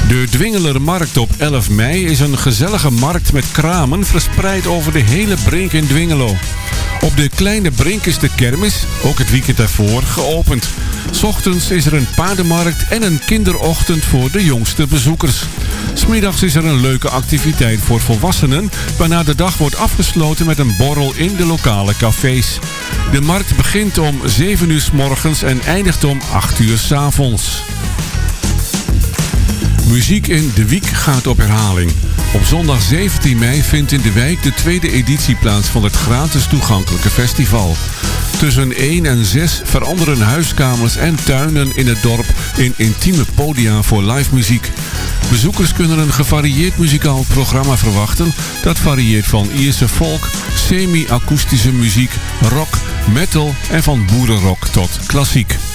De Dwingelermarkt op 11 mei is een gezellige markt met kramen verspreid over de hele Brink in Dwingelo. Op de Kleine Brink is de kermis, ook het weekend daarvoor, geopend. 's Ochtends is er een paardenmarkt en een kinderochtend voor de jongste bezoekers. 's Middags is er een leuke activiteit voor volwassenen, waarna de dag wordt afgesloten met een borrel in de lokale cafés. De markt begint om 7 uur 's morgens en eindigt om 8 uur 's avonds. Muziek in De Wiek gaat op herhaling. Op zondag 17 mei vindt in De Wijk de tweede editie plaats van het gratis toegankelijke festival. Tussen 1 en 6 veranderen huiskamers en tuinen in het dorp in intieme podia voor live muziek. Bezoekers kunnen een gevarieerd muzikaal programma verwachten. Dat varieert van Ierse folk, semi-akoestische muziek, rock, metal en van boerenrock tot klassiek.